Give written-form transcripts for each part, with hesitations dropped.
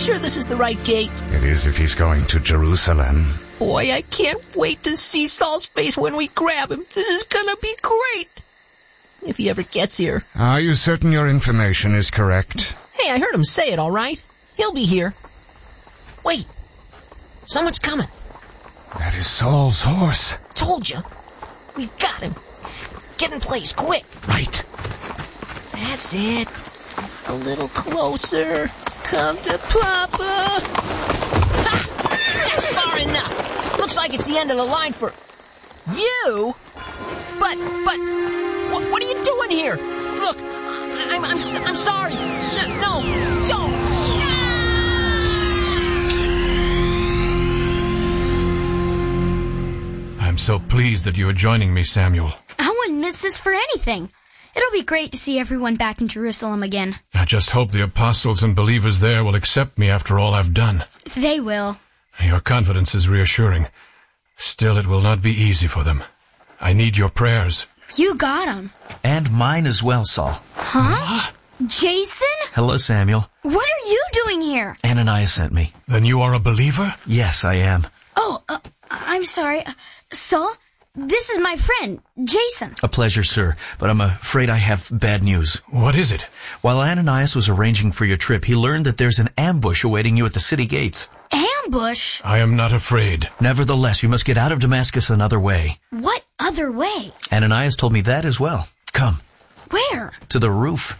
sure this is the right gate? It is if he's going to Jerusalem. Boy, I can't wait to see Saul's face when we grab him. This is gonna be great. If he ever gets here. Are you certain your information is correct? Hey, I heard him say it, all right. He'll be here. Wait. Someone's coming. That is Saul's horse. Told you. We've got him. Get in place, quick. Right. That's it. A little closer. Come to Papa. Ha! That's far enough. Looks like it's the end of the line for... you? But, what are you doing here? Look, I'm sorry. No, don't. I'm so pleased that you are joining me, Samuel. I wouldn't miss this for anything. It'll be great to see everyone back in Jerusalem again. I just hope the apostles and believers there will accept me after all I've done. They will. Your confidence is reassuring. Still, it will not be easy for them. I need your prayers. You got 'em. And mine as well, Saul. Huh? Jason? Hello, Samuel. What are you doing here? Ananias sent me. Then you are a believer? Yes, I am. Oh, I'm sorry. Saul, this is my friend, Jason. A pleasure, sir, but I'm afraid I have bad news. What is it? While Ananias was arranging for your trip, he learned that there's an ambush awaiting you at the city gates. Ambush? I am not afraid. Nevertheless, you must get out of Damascus another way. What other way? Ananias told me that as well. Come. Where? To the roof.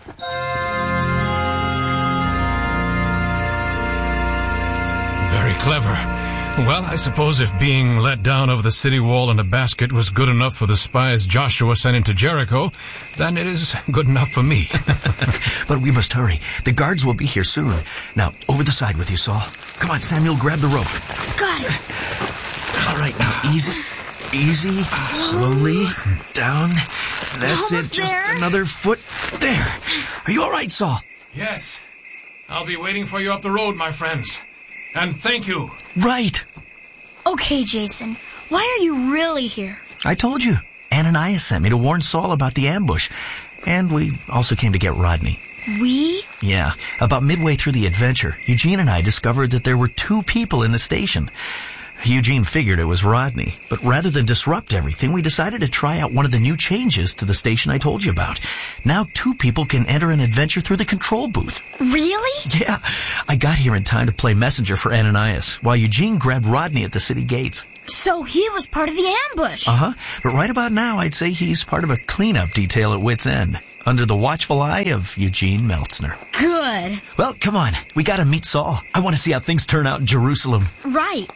Very clever. Well, I suppose if being let down over the city wall in a basket was good enough for the spies Joshua sent into Jericho, then it is good enough for me. But we must hurry. The guards will be here soon. Now, over the side with you, Saul. Come on, Samuel, grab the rope. Got it. All right, now, easy, slowly, down. That's Almost it, just there. another foot. There. Are you all right, Saul? Yes. I'll be waiting for you up the road, my friends. And thank you. Right. Okay, Jason. Why are you really here? I told you. Ananias sent me to warn Saul about the ambush. And we also came to get Rodney. We? Yeah. About midway through the adventure, Eugene and I discovered that there were 2 people in the station. Eugene figured it was Rodney, but rather than disrupt everything, we decided to try out one of the new changes to the station I told you about. Now 2 people can enter an adventure through the control booth. Really? Yeah, I got here in time to play messenger for Ananias, while Eugene grabbed Rodney at the city gates. So he was part of the ambush. Uh-huh, but right about now, I'd say he's part of a cleanup detail at Wit's End, under the watchful eye of Eugene Meltzner. Good. Well, come on, we gotta meet Saul. I want to see how things turn out in Jerusalem. Right.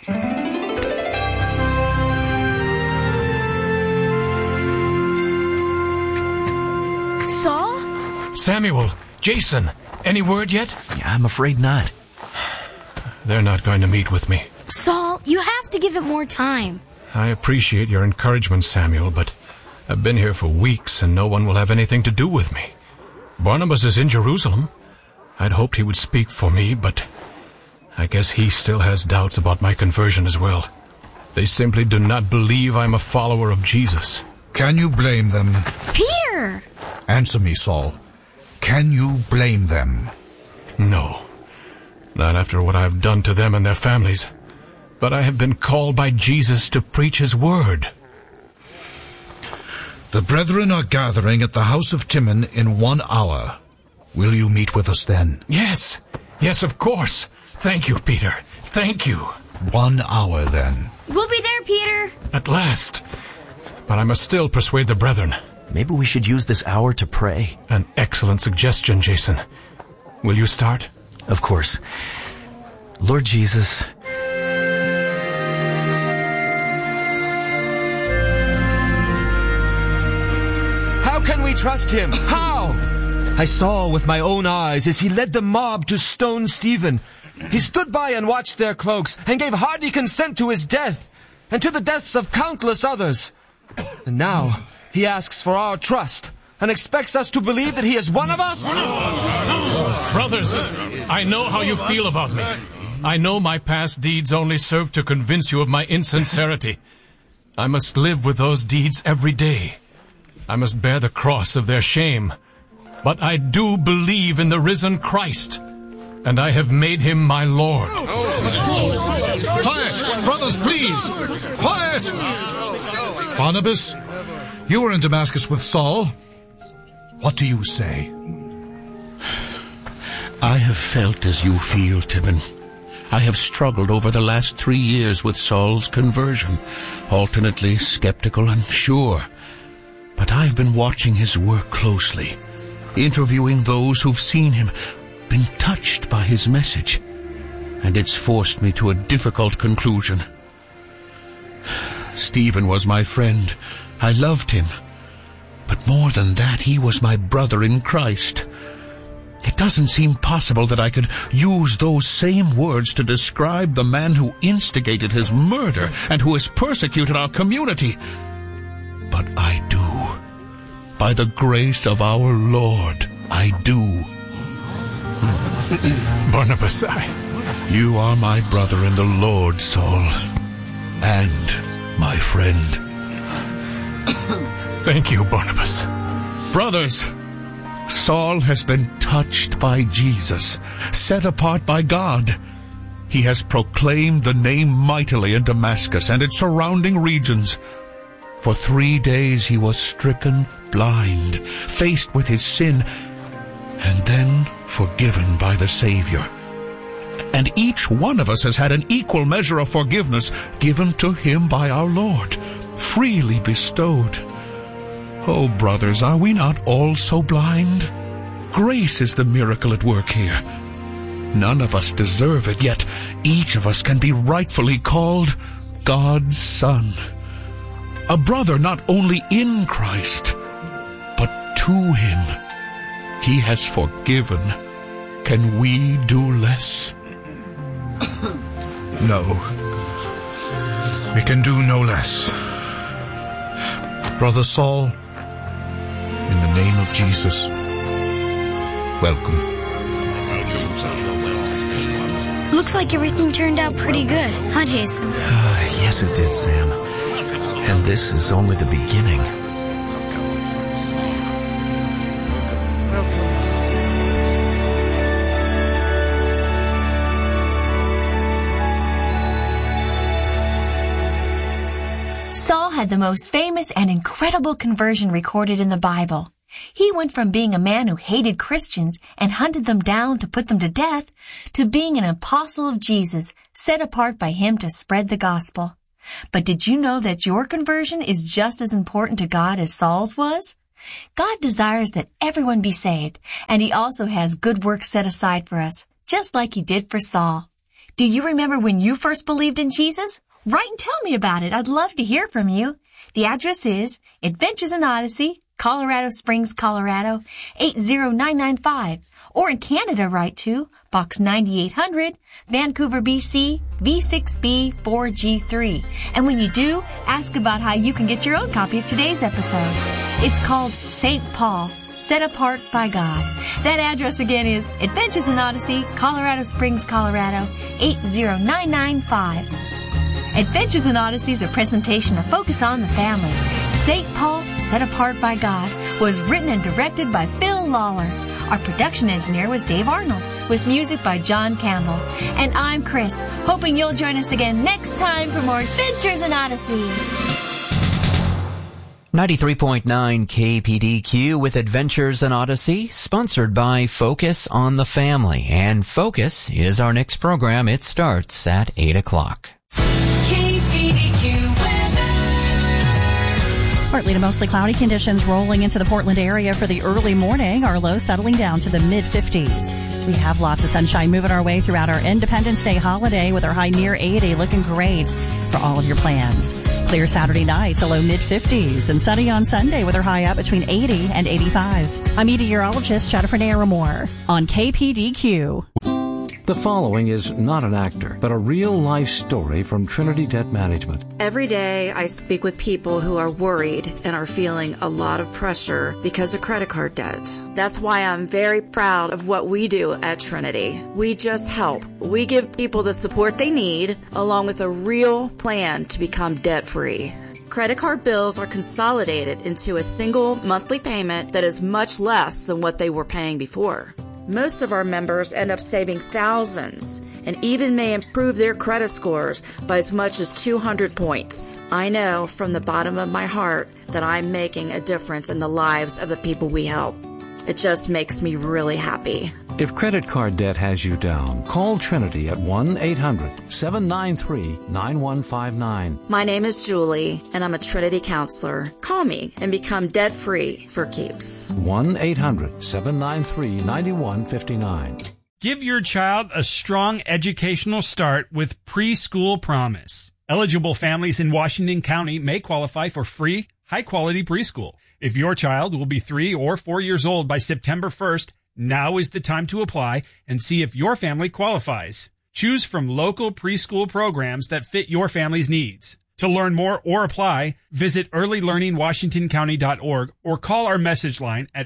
Saul? Samuel, Jason, any word yet? Yeah, I'm afraid not. They're not going to meet with me. Saul, you have to give it more time. I appreciate your encouragement, Samuel, but I've been here for weeks and no one will have anything to do with me. Barnabas is in Jerusalem. I'd hoped he would speak for me, but I guess he still has doubts about my conversion as well. They simply do not believe I'm a follower of Jesus. Can you blame them? Peter! Answer me, Saul. Can you blame them? No, not after what I've done to them and their families. But I have been called by Jesus to preach his word. The brethren are gathering at the house of Timon in 1 hour. Will you meet with us then? Yes, of course. Thank you, Peter. Thank you. 1 hour then. We'll be there, Peter. At last. But I must still persuade the brethren. Maybe we should use this hour to pray. An excellent suggestion, Jason. Will you start? Of course. Lord Jesus, how can we trust him? How? I saw with my own eyes as he led the mob to stone Stephen. He stood by and watched their cloaks and gave hearty consent to his death and to the deaths of countless others. And now he asks for our trust and expects us to believe that he is one of us? Brothers, I know how you feel about me. I know my past deeds only serve to convince you of my insincerity. I must live with those deeds every day. I must bear the cross of their shame. But I do believe in the risen Christ. and I have made him my Lord. Quiet! Brothers, please! Quiet! Barnabas, you were in Damascus with Saul. What do you say? I have felt as you feel, Timon. I have struggled over the last 3 years with Saul's conversion, alternately skeptical and sure. But I've been watching his work closely, interviewing those who've seen him, been touched by his message, and it's forced me to a difficult conclusion. Stephen was my friend. I loved him. But more than that, he was my brother in Christ. It doesn't seem possible that I could use those same words to describe the man who instigated his murder and who has persecuted our community. But I do. By the grace of our Lord, I do. Barnabas, You are my brother in the Lord, Saul, and my friend. Thank you, Barnabas. Brothers, Saul has been touched by Jesus, set apart by God. He has proclaimed the name mightily in Damascus and its surrounding regions. For 3 days he was stricken blind, faced with his sin, and then forgiven by the Savior. And each one of us has had an equal measure of forgiveness given to him by our Lord, freely bestowed. Oh, brothers, are we not all so blind? Grace is the miracle at work here. None of us deserve it, yet each of us can be rightfully called God's son. A brother not only in Christ, but to him. He has forgiven. Can we do less? No. We can do no less. Brother Saul, in the name of Jesus, welcome. Looks like everything turned out pretty good, huh, Jason? Yes, it did, Sam. And this is only the beginning. Saul had the most famous and incredible conversion recorded in the Bible. He went from being a man who hated Christians and hunted them down to put them to death to being an apostle of Jesus, set apart by him to spread the gospel. But did you know that your conversion is just as important to God as Saul's was? God desires that everyone be saved, and he also has good works set aside for us, just like he did for Saul. Do you remember when you first believed in Jesus? Write and tell me about it. I'd love to hear from you. The address is Adventures in Odyssey, Colorado Springs, Colorado, 80995. Or in Canada, write to Box 9800, Vancouver, BC, V6B4G3. And when you do, ask about how you can get your own copy of today's episode. It's called St. Paul, Set Apart by God. That address again is Adventures in Odyssey, Colorado Springs, Colorado, 80995. Adventures in Odyssey is a presentation of Focus on the Family. St. Paul, Set Apart by God was written and directed by Phil Lawler. Our production engineer was Dave Arnold, with music by John Campbell. And I'm Chris, hoping you'll join us again next time for more Adventures in Odyssey. 93.9 KPDQ with Adventures in Odyssey, sponsored by Focus on the Family. And Focus is our next program. It starts at 8 o'clock. Partly to mostly cloudy conditions rolling into the Portland area for the early morning. Our low settling down to the mid-50s. We have lots of sunshine moving our way throughout our Independence Day holiday with our high near 80, looking great for all of your plans. Clear Saturday nights, a low mid-50s, and sunny on Sunday with our high up between 80 and 85. I'm meteorologist Jennifer Naramore on KPDQ. The following is not an actor, but a real-life story from Trinity Debt Management. Every day I speak with people who are worried and are feeling a lot of pressure because of credit card debt. That's why I'm very proud of what we do at Trinity. We just help. We give people the support they need, along with a real plan to become debt-free. Credit card bills are consolidated into a single monthly payment that is much less than what they were paying before. Most of our members end up saving thousands and even may improve their credit scores by as much as 200 points. I know from the bottom of my heart that I'm making a difference in the lives of the people we help. It just makes me really happy. If credit card debt has you down, call Trinity at 1-800-793-9159. My name is Julie, and I'm a Trinity counselor. Call me and become debt-free for keeps. 1-800-793-9159. Give your child a strong educational start with Preschool Promise. Eligible families in Washington County may qualify for free, high-quality preschool. If your child will be 3 or 4 years old by September 1st, now is the time to apply and see if your family qualifies. Choose from local preschool programs that fit your family's needs. To learn more or apply, visit earlylearningwashingtoncounty.org or call our message line at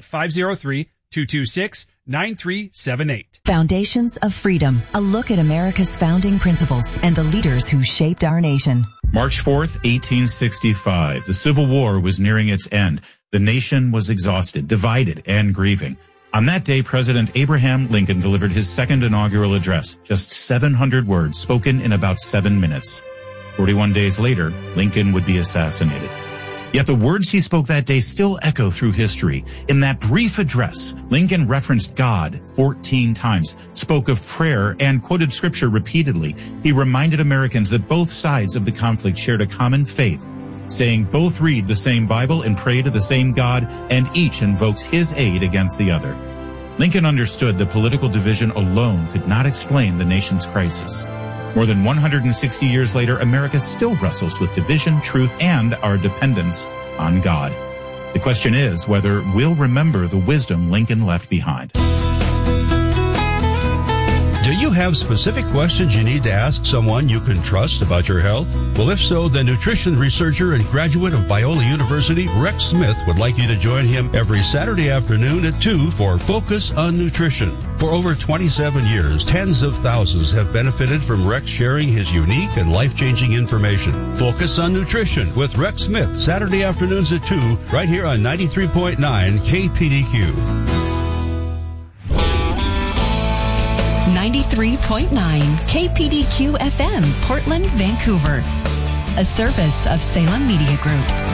503-226-9378. Foundations of Freedom, a look at America's founding principles and the leaders who shaped our nation. March 4th, 1865. The Civil War was nearing its end. The nation was exhausted, divided, and grieving. On that day, President Abraham Lincoln delivered his second inaugural address, just 700 words spoken in about 7 minutes. 41 days later, Lincoln would be assassinated. Yet the words he spoke that day still echo through history. In that brief address, Lincoln referenced God 14 times, spoke of prayer, and quoted scripture repeatedly. He reminded Americans that both sides of the conflict shared a common faith, saying both read the same Bible and pray to the same God, and each invokes his aid against the other. Lincoln understood that political division alone could not explain the nation's crisis. More than 160 years later, America still wrestles with division, truth, and our dependence on God. The question is whether we'll remember the wisdom Lincoln left behind. Do you have specific questions you need to ask someone you can trust about your health? Well, if so, the nutrition researcher and graduate of Biola University, Rex Smith, would like you to join him every Saturday afternoon at 2 for Focus on Nutrition. For over 27 years, tens of thousands have benefited from Rex sharing his unique and life-changing information. Focus on Nutrition with Rex Smith, Saturday afternoons at 2, right here on 93.9 KPDQ. 93.9 KPDQ FM, Portland, Vancouver. A service of Salem Media Group.